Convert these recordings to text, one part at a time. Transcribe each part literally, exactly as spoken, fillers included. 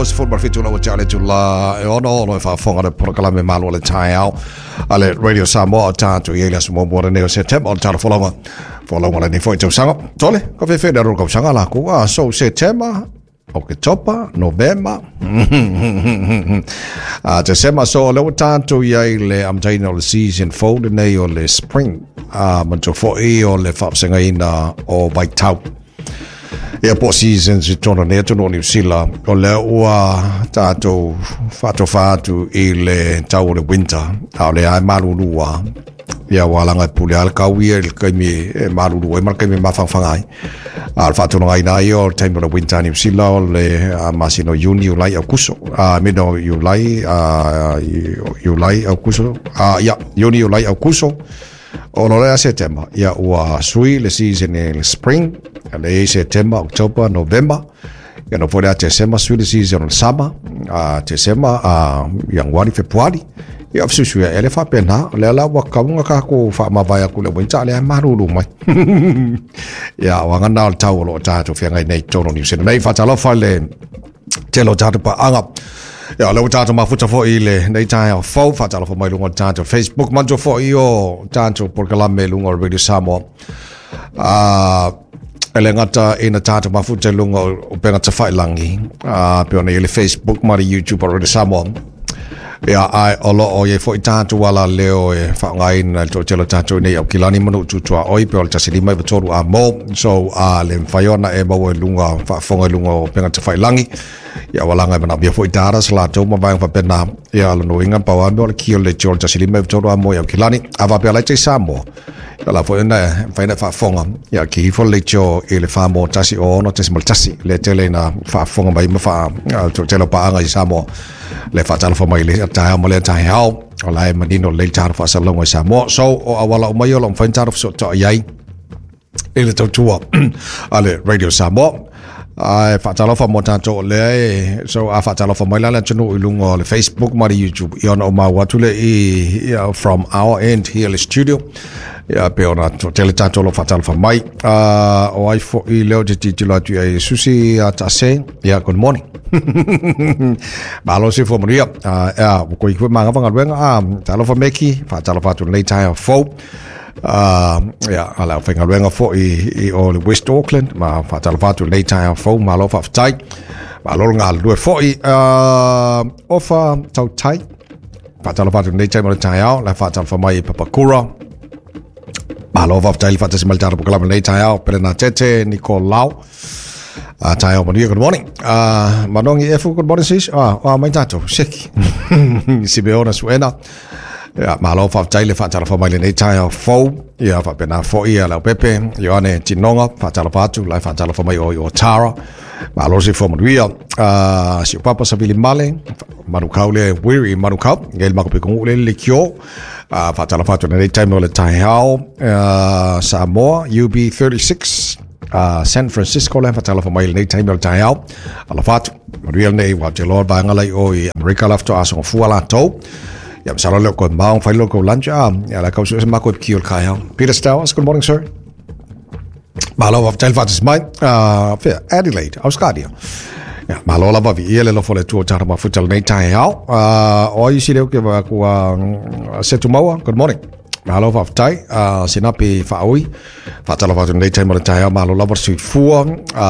se fo mar fitu la chale tu la e ono no fa fonga de programa malo le taiao ale radio Samoa ta tu ye la smo mo ne se tem on ta follow follow mo ni foi tu sanga tole ko fe fe de ro ko sanga la ku a so se tema Oktober, November. Ah, December so lo tanto ye le am taino le season fold ne o le spring. Ah, man to fo e o le fa singa ina o by tau. E po seasons it tono ne to no New Zealand. O le o tato fato fatu e le tau le winter. A le ai malulua. Ia walanga pule al kawi el kaimi e malulu e mar kaimi mafangfangai al fatu no aina io time of winter New Zealand le masino juni ulai akuso a mino ulai a ulai akuso a ia juni ulai akuso o no le setembro ia ua sui le season in spring le setembro october november ia no fora december sui le season summer a december a januari februari ia fsusu ia ele fa pena le la wa ka nga ka ko fa ma vai ku le winta le marulu mai ia wa nga na tau lo ta to fia ngai nei tono ni se nei fa talo fa le telo ta pa anga ia le ta to ma futa fo ile nei ta fo fa talo fo mai lungo ta to Facebook man jo fo io tanto por kala me lungo radio Samoa a ele ngata ina ta to ma futa lungo o penga ta fa langi a pe ona ile Facebook ma YouTube radio Samoa ia ai olo o ye foi tanto wala leo e fa ngai na to telo tanto nei au kilani manu tu tua oi pe o tasili mai betoru a mo so a le faiona e mo lunga fa fonga lunga penga te fai langi ia wala ngai bana bia foi tara sla to ma vai fa pena ia lo no inga pa wa no ki le tio tasili mai betoru a mo au kilani ava pe la te samo la foi na fai na fa fonga ia ki fo le tio e le fa mo tasi o no tasi mal tasi le tele na fa fonga mai ma fa to telo pa anga i samo le fa tala fo mai le ta mo le ta hao o lai manino le ta fa sa longa sa mo so o awala o mai o fa ta so to yai ele to tua ale radio sa mo ai fa tala fo mo ta to le so a fa tala fo mai la tunu ilungo le Facebook ma YouTube i ona o ma watule i from our end here in studio ya pe ona to tele ta to lo fa tala fo mai uh o ai fo i leo de titula tu ai susi atase ya good morning Malo si fo moria a ko i manga vanga luenga a talo fa meki fa talo fa tu nei tai fo a ya ala fa luenga fo i i o West Auckland ma fa talo fa tu nei tai fo malo fa tai malo nga lu fo i a ofa tau tai fa talo fa tu nei tai mo tai ao la fa talo fa mai Papakura malo fa tai fa tesi mal taro kala nei tai ao pena tete Nicolau Ah, uh, tayo maria good morning. Ah, uh, manong i efu good morning sis. Ah, ah mai tato seki. Si beona suena. Ya, malo fa taile fa tala fa mai le tayo fo. Ya fa pena fo ia la pepe. Yo ane tinonga fa tala fa tu la fa tala fa mai o o tara. Malo si fo maria. Ah, si papa sa bili male. Manu kaule weary manu kau. Ngel mako pe kong le likyo. Ah, fa tala fa tu le tayo le tayo. Ah, Samoa U B thirty-six. Uh, San Francisco la fatala fa mai nei time tai ao ala fatu real nei wa te lord ba ngalai o i America lafto aso fuala to ya sala lo ko maung fa lo ko lunch ah ya la kausu ma ko kiol kai ao Peter Stowers good morning sir malo of telfat is my uh Adelaide Australia ya malo la va vi ele lo fole tu tara ma futal nei tai ao uh o i sile ke va ko setumawa good morning malo fa tai a sinapi fa oi fa tala fa nei tai mo tai malo la versi fu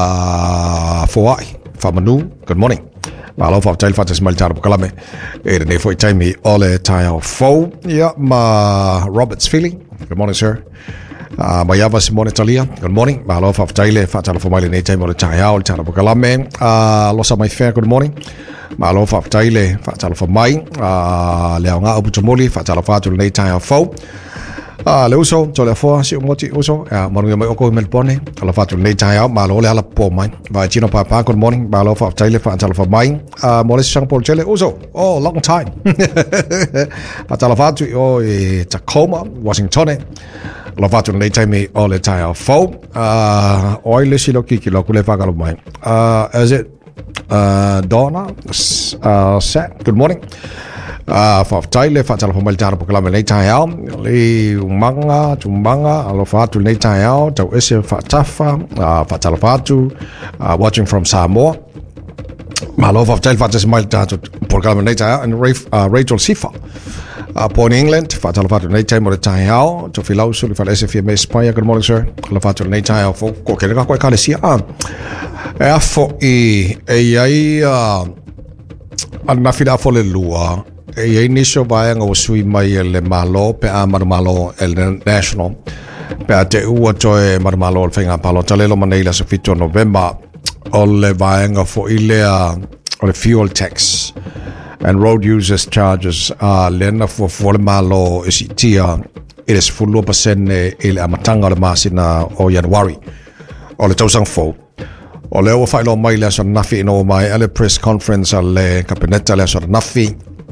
a foi fa manu good morning malo fa tai fa tes mal tar kala me e nei foi tai mi ole tai fo ya ma Roberts feeling good morning sir uh mayava simone talia good morning malo fa tai le fa tala fa mai nei tai mo tai al tar kala me a lo sa mai fair good morning malo fa tai le fa tala fa mai a le nga obu tomoli fa tala fa tu nei tai fo Ah, le uso, to le fo, si moti uso, ah, manu mai oko Melbourne, ala fatu nei tai au, malo le ala po mai. Vai chino pa pa good morning, malo fa tai le fa tala fa mai. Ah, mo le sang Paul chele uso. Oh, long time. Atala fatu o e Tacoma, Washington. La fatu nei tai me o le tai au fo. Ah, oi le silo kiki lo kule fa galo mai. Ah, is it uh Donna? Uh, set. Good morning. Ah, fa tai le fa tala fa mal tara pokala le tai ao le manga tu manga alo fa tu le tai ao tau ese fa tafa ah fa tala fa tu watching from Samoa malo fa tel fa tes mai tato programa nei ta and Rachel Sifa uh, born in England fa tala fa nei ta mo ta hao to filau su fa S F M Spain. Good morning sir. La fa nei ta fo ko ke ka ko ka le sia a e fo i e ai ana fila fo le lua e ai nisho ba nga sui mai le malo pe a mar malo el national pe a te u to e mar malo fenga palo tale lo manila se fito November all le vaenga for ilea or fuel tax and road users charges uh lena for for malo is tia it is full percent il amatanga le masina o January o le tausang fo o le o failo mai le so nafi no mai ele press conference ale kabineta le so nafi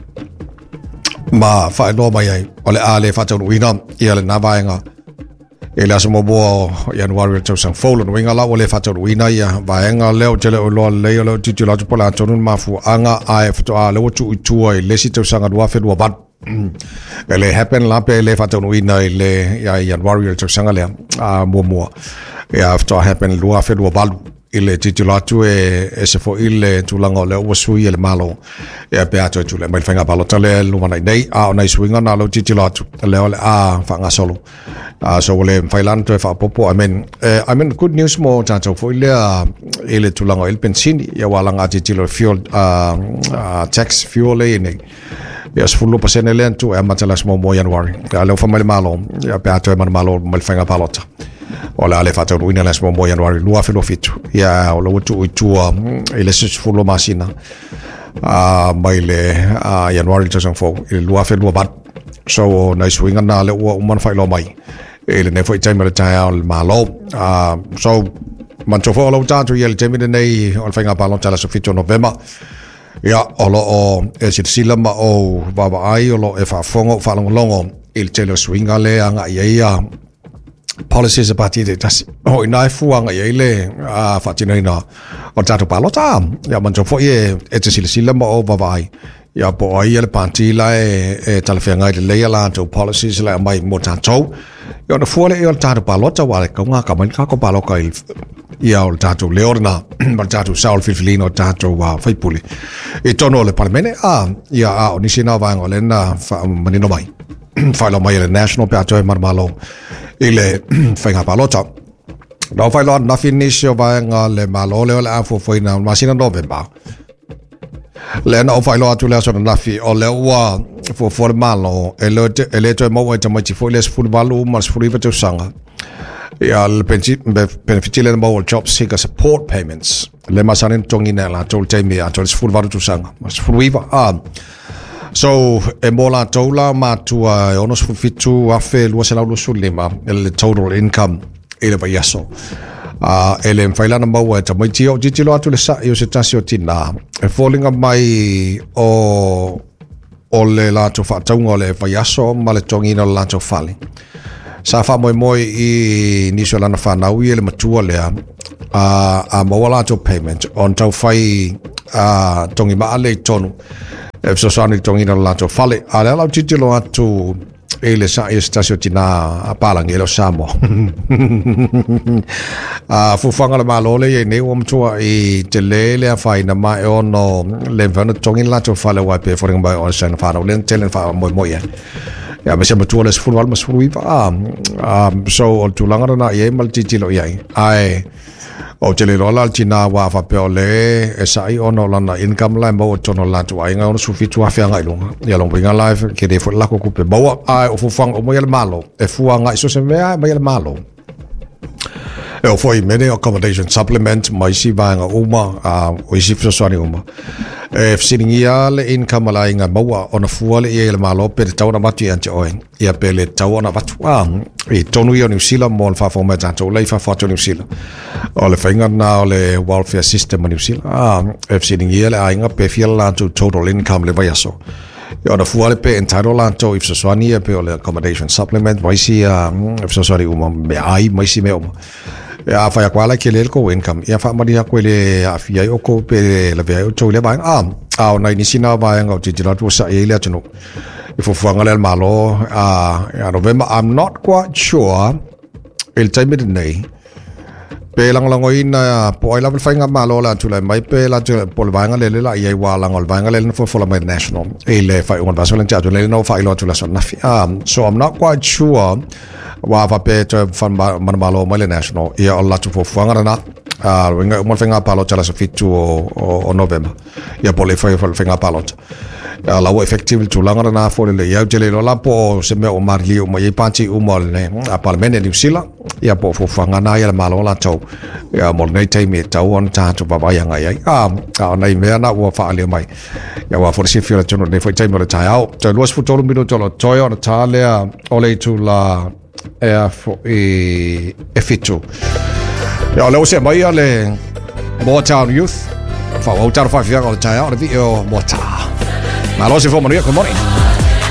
ma failo mai ai o le ale fa tau wina ia le na vaenga ele asmo bo January to sang follow winga la ole fa to wina ya vaenga leo tele o lo le lo titula to pola to ma fu anga if to a le tu tu ai le si to sanga do fe do bat ele happen la pe le fa to wina le ya January to sanga le a mo mo ya after happen do fe do bat ile titula tu e se fo ile tu langa le o sui ele malo ya pe ato tu le mai fanga balo tale lu mana nei a ona swinga na lo titula tu le ole a fanga solo Uh, so le failan to fa popo I mean uh, I mean good news mo tanto fo ile uh, ile tulanga il pensini ya walanga titilo fuel uh, uh, tax fuel ne ya sfullo pasene lento e matalas mo mo January ka le fa mal malo ya pe ato mal malo mal fanga palota ola le fa to wina las mo mo January lu afelo fitu ya lo tu tu ile sfullo masina a uh, maile a uh, January to sang fo lu afelo bat so nice winga na le o man fa lo mai ele ne foi time ta al malo ah so man to follow ta to yel time nei on fanga balon tala so fito November ya olo o e sit silama o baba ai olo e fa fongo fa longo il telo swinga le anga ia policies about it tas o ina fu anga ile a fa tinina o ta to palota ya man to foi e e sit silama o baba ai ya po ai le panti la e e talfenga le le la to policies la mai mo ta to yo na fuole yo ta pa lota wale ko nga ka man ka ko pa lo ka il ya o ta to leorna ma ta to saul filfilino ta to wa fai puli e tono le palmene a ya a ni sina va ngole na manino mai fa lo mai le national pa to mar malo ile fenga pa lota no fa lo na finisio va nga le malo le la fo foi na masina November le na fa lo atu le so na fi o le wa fo for malo e lo e le to mo e mo ci fo le fu malo mas fu riva to sanga ya le pensi benefici le mo job seeker support payments le masanen tongi na la tol te me atu fu malo to sanga mas fu riva ah so e mo la tola ma tu a onos fu fitu a fe lo se la lo sulima el total income ele ba yaso Uh, ele mfailana maua ta mai tio titilo atu le sa io se tasio tina e falling mai o o le la to fa taunga le fa yaso ma le tongina la to fali sa fa moi moi I niso lana fa na ui le matua le a a mo la to payment on to fai a tongi ma ale tonu e so sani tongina la to fali a la titilo atu ele sa e stasio tina a palang elo samo a fu fanga le malo le ne o mtua I te le le fa ina mai ono le vana tongin la to fale wa pe foring by on san fa no len telen fa mo mo ya ya me se mtua le fu wal mas fu va um so tu langa na ye mal titilo ya ai o te le rola tina wa fa pe ole e sai ono lana income line mo tono la tu ai nga ono su fitu afia nga ilunga ya long bringa live ke de fo la ko pe bawa ai o fu fang o mo yel malo e fu nga so se me ai mo yel malo e o foi mene accommodation supplement mai si va nga uma a o si fo so ni uma e sitting ia le income la nga bawa ona fu le ye le malo pe tau na matu ante oen ia pe le tau na matu a e tonu ia New Zealand mo fa fo me tanto le fa fo New Zealand o le fainga na o le welfare system New Zealand ah e sitting ia le ainga pe fiel la to total income le vai so ia ona fu le pe entitled la to if so so ni pe o le accommodation supplement mai si a if so so uma me ai mai si me uma ya fa ya kwala ke le ko income ya fa mari ko le afia o ko pe le ve to le ba ah ah na ni sina ba nga ti ti la to sa ile tino if fu nga le malo ah ya November I'm not quite sure il time de nei pe lang lang ina po ila fa nga malo la tula mai pe la tula po va nga le la ia wa lang ol va nga le for for la national e le fa un va so lan tatu le no fa ilo tula so nafi um so I'm not quite sure wa va pe to fan man malo mai le national ia alla tu for fa nga na ah wenga mo fa nga palo tala so fitu o o november ia po le fa fa nga palo ya la effective tu langa na fo le ya jele lo la po se me o marli o mai panchi o mol ne a parliament ni sila ya po fo fanga na ya malo la to ya mol nei tai me tau on ta to baba ya ngai a a nei me na wo fa le mai ya wa for si fira chono ne foi tai mo ta au to los fu to mi to lo toy on ta le o le tu la e fo e e fitu ya le o se mai le Motown Youth fa o ta fa fia o ta o vi o mota. Ma lo si fa morire con morire.